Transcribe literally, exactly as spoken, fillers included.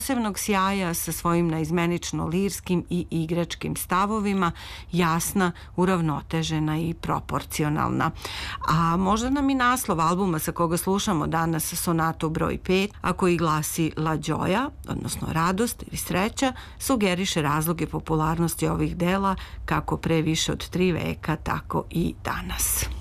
posebnog sjaja sa svojim naizmenično lirskim i igračkim stavovima, jasna, uravnotežena i proporcionalna. A možda nam i naslov albuma sa koga slušamo danas, sonatu broj pet, a koji glasi La Gioia, odnosno radost ili sreća, sugeriše razloge popularnosti ovih dela kako pre više od tri veka, tako i danas.